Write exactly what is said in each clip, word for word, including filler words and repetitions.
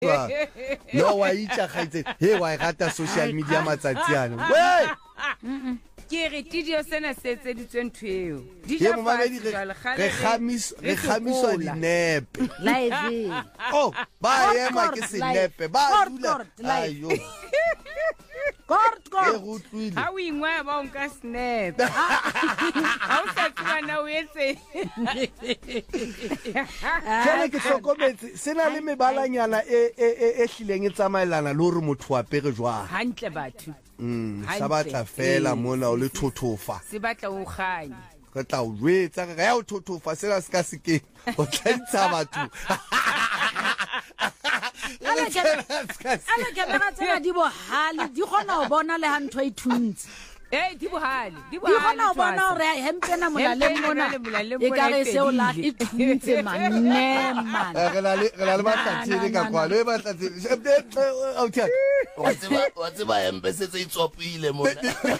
No wa itša kgaitse he wa rata social media matsatsi ana we ke re tidio sena se etseditswe ntho eo di ja re khamis re khamiswa dinepe live oh ba ema ke sinepe ba dula ayo Kort kort ha o ingwa ba onka snap ha o sa tsana o etse Kele ke sokometse sena le mebalanyana e e e hlileng e tsamaelana le hore motho wa pere jwa hantle batho mm sa batla fela mona o le thothofa se batla o ganye ka tla o jwetsa ga ya o thothofa sela se ka seke o tlantsa batho ala ke ba tsena di bo hali di gona o bona le ha ntho e thuntse eh di bohale di di gona o bona re hempena molaleng mona e ka re se o la e thuntse manne man re la le re la le batlatsile ka kwa le batlatsile o tja wa tseba wa tseba hempe se tse itsopile mona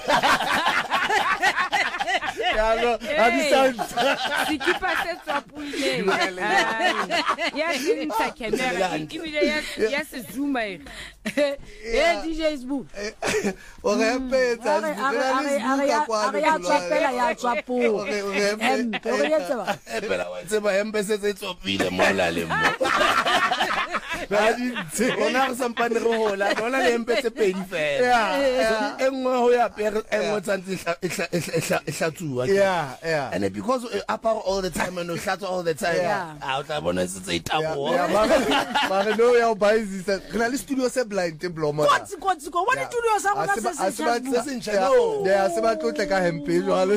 yalo a di sound sikipa se tsopuile ya sinta camera ibile ya ya se zooma eh D J Sbu o re petsa re ya tsapela ya tsapo em o re yetsa epela wa tseba hempe se tse itsopile mona le mo ba di tse ona re sampane re hola bona le hempe tse pedi fela engwe ho ya pere engwe tsantsi ihlatsuwa yeah yeah and because up all the time and hlatsa all the time out la bona se tse itabo ba re no ya baizisa rena le studio se blind blomo kotsi kotsi ko bona studio sa bona se se se se ntsha no ya se ba tlotle ka hempe jwale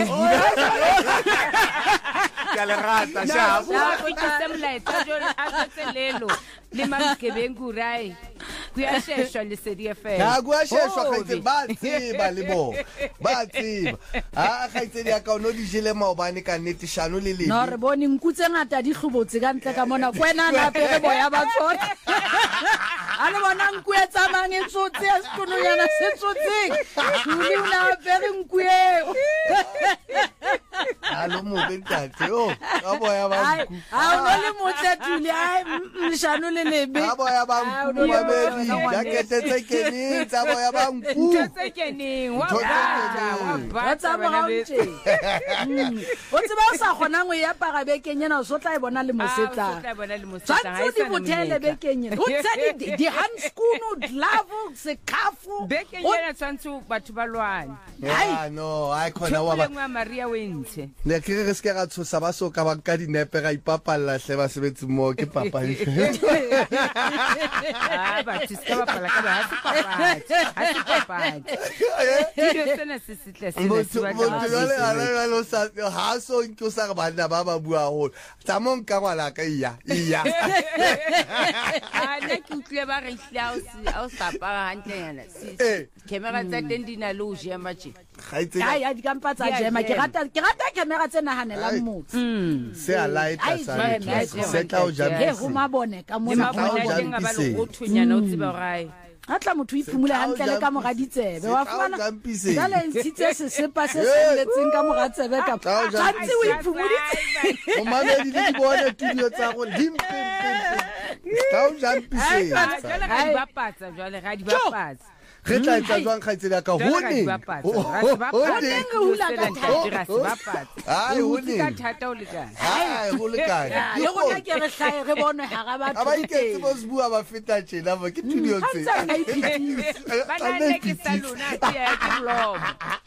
ya le rata sha la go ke semlaetsa jo a tselelo le mamkebengu rai kuyasheshwa le sedi F M ha kuyasheshwa khaitse ba tsiba le bo ba tsiba ha khaitse ya ka no di jele maobane ka nnete shano le le no re bone nkutse ngata di hlobotse ka ntle ka mona kwena na pere boya ba tsona ale bona nkuetsa mange tsotse a skono yana se tsotseng tuli una pere nkue alo mo bentate o ka boya ba nku ha o le motse tuli ai mshano le lebe ka boya ba nku ba bebi jakete tse keneng tsa boya ba nku tse keneng wa ba tsa moraunche o tseba o sa gona ngwe ya para be kenyena o sotla e bona le mosetsa tsantsi di botele be kenyena o tsedi di handskunu glove se kafu be kenyena tsantsi batho ba lwane ha no ai khona wa ba ngwa Maria wentse le ke re se ka tshosa ba so ka ba ka dinepe ga ipapalla hle ba sebetse mo ke papa ah ba tshika ba pala ka ba ha se papa ha se papa ke sena se sitle se se ba mo tole ala lo sa ha so nke sa ga bana ba ba bua ho tsa mo nka ngwala ka iya iya ah ne ke utlwe ba re hla o se o sa pa hantle yana se camera tsa teng di na le o je matse khaitse ya ya di kampa tsa jema ke rata ke rata camera tsena hanela mmotse se a light sa se tla o jam ke ho mabone ka mona ka mona ke ngaba le go thunyana o tseba gae atla motho ifumula hantle le ka moga ditsebe wa fana jale ntshitse se sepa se seletseng ka moga tsebe ka gantsi o ifumuditse o mamedi le bone studio tsa go dimpempe ka o jampise jale ga di bapatsa jale ga di bapatsa re tla etsa jwang khaitse ya ka hone ai hone ka thata o le ka ai ho le ka le go ka ke re hlae re bone ha ga batho aba iketse bo se bua ba feta tjena ba ke studio tse ba nne ke salona ke ke blog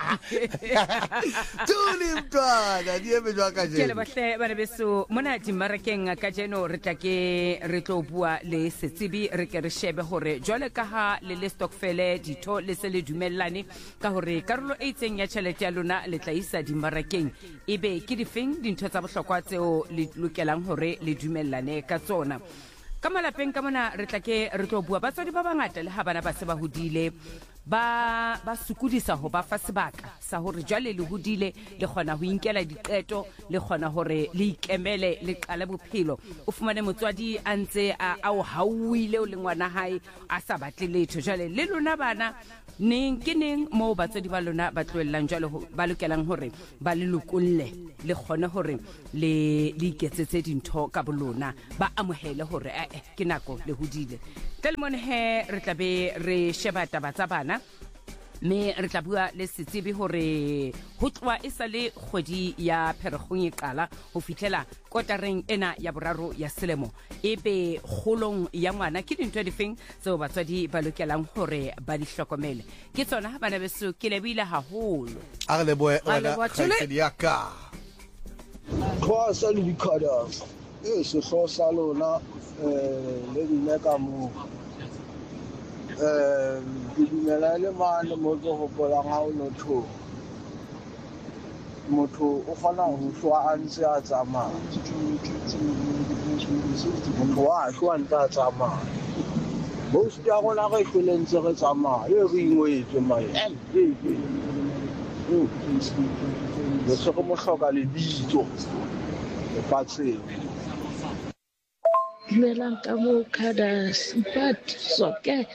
tuli mtwana di ebe jwa ka je ke le bahle ba ne beso mona dimarakeng ka jeno re tla ke re tlo bua le setsibi re ke re shebe hore jwale ka ha le le stokfele ditho le se le dumellane ka hore karolo e itseng ya tšhelete ya lona le tla isa dimarakeng ebe ke difeng dintho tsa bohlokwa tseo le lokelang hore le dumellane ka tsona ka malapeng ka mona re tla ke re tlo bua batswadi ba bangata le ha bana ba se ba hodile ba ba sukudisa ho ba fa sebaka sa hore jwale le hodile le khona ho inkela diqeto le khona hore le ikemele le qala bophelo o fumane motswadi a ntse a o hauile o le ngwana hae a sa batle letho jwale le lona bana ning ke ning mo batswadi ba lona ba tloellang jwale ba lokelang hore ba le lokolle le khona hore le le iketsetse dintho ka bolona ba amohele hore eh ke nako le hodile telemon he re tlabe re sheba taba tsa bana me re tla bua le setsebi hore ho tloa e sale kgwedi ya Pherekgong e qala ho fitlela kotareng ena ya boraro ya selemo ebe kgolong ya ngwana ke dintho di feng tseo batswadi ba lokelang hore ba di hlokomele ke tsona bana beso ke lebile haholo a le boe ona khaitsedi ya ka khosa le dikhoda e se hlosa lona eh le dineka mo eh dimela le mane mo go hopola nga o notho motho o kgona ho hlwa a ntse a tsamaya motho wa hlwa ntse a tsamaya most ya gona ga hlole ntse re tsamaya e re ingwetse mai le se go mo hloka le bitso le patseng dumelang ka mo khada but soke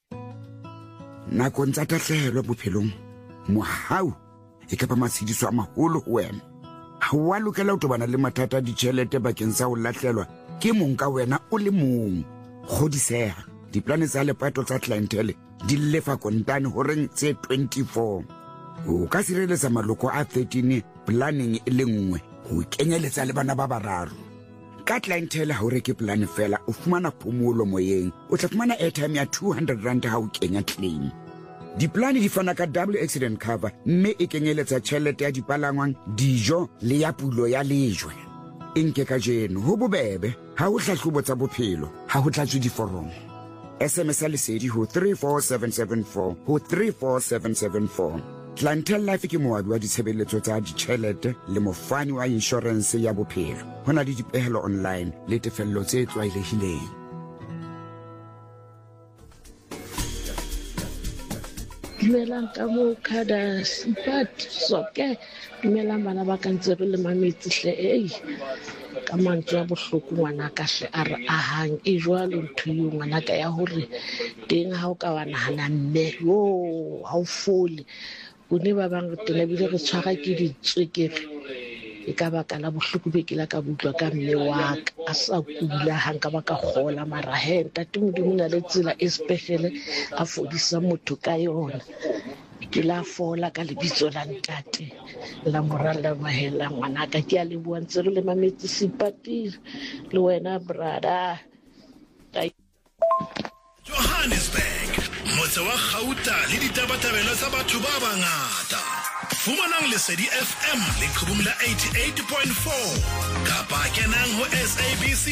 nako ntsa tatlehelo bophelong mohau e ka ba matshidiso a maholo ho wena ha wa lokela ho tobana le mathata a ditjhelete bakeng sa ho lahlelwa ke mong ka wena o le mong kgodiseha diplane tsa lepato tsa clientele di lefa kontane ho reng tse twenty-four o ka sireletsa maloko a thirteen planning e le nngwe ho kenyeletsa le bana ba bararo ka clientele ha o reke plan fela o fumana phomolo moyeng o tla fumana airtime ya two hundred rand ha o kenya claim diplane di fana ka double accident cover mme e kenyeletsa tjhelete ya dipalangwang dijo le ya pulo ya lejwe enke ka jeno ho bobebe ha o hlahlobo tsa bophelo ha ho tlatswe diforomo S M S a lesedi ho three four seven seven four ho three four seven seven four Clientele Life ke moabi wa ditshebeletso tsa ditjhelete le mofani wa insurance ya bophelo hona le dipehelo online le tefello tse tlwaelehileng dumelang ka mo khada but soke dumelang bana ba ka ntse re le mametsi hle ei ka mantswe a bohloko ngwana ka hle a re ahang e jwalo ntho yo ngwana ka ya hore teng ha o ka wa nahana mme yo ha o fole o ne ba bang tena bile re tshwara ke ditswekere e ka baka la bohloko be ke la ka butlwa ka mme wa ka a sa kula hang ka ba ka gola mara he ntate modimo na le tsela especially a fodisa motho ka yona ke la fola ka lebitso la ntate la morala mahela ngwana ka ke a le bua ntse re le mametsi sipatile le wena brother Johannesburg motse wa Gauta le ditabatabelo tsa batho ba bangata fumanang lesedi F M le khubumla eighty-eight point four kapa kenang ho S A B C